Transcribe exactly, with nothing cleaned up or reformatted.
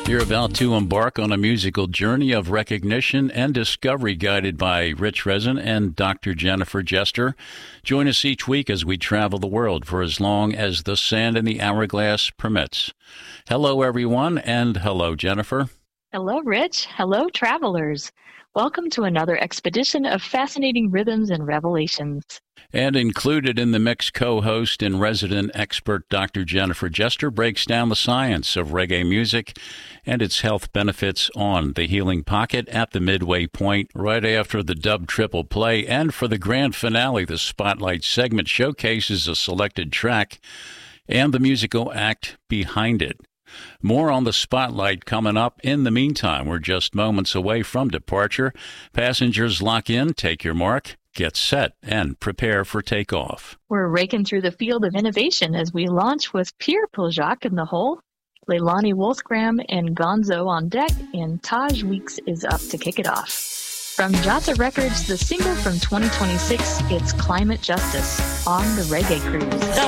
You're about to embark on a musical journey of recognition and discovery guided by Rich Rezin and Doctor Jennifer Jester. Join us each week as we travel the world for as long as the sand in the hourglass permits. Hello, everyone, and hello, Jennifer. Hello, Rich. Hello, travelers. Welcome to another expedition of fascinating rhythms and revelations. And included in the mix, co-host and resident expert Doctor Jennifer Jester breaks down the science of reggae music and its health benefits on The Healing Pocket at the midway point, right after the dub triple play. And for the grand finale, the Spotlight segment showcases a selected track and the musical act behind it. More on the Spotlight coming up. In the meantime, we're just moments away from departure. Passengers lock in, take your mark, get set, and prepare for takeoff. We're raking through the field of innovation as we launch with Pierre Puljac in the hole, Leilani Wolfgram and Gonzo on deck, and Taj Weeks is up to kick it off. From Jata Records, the single from twenty twenty-six, it's Climate Justice on the Reggae Cruise.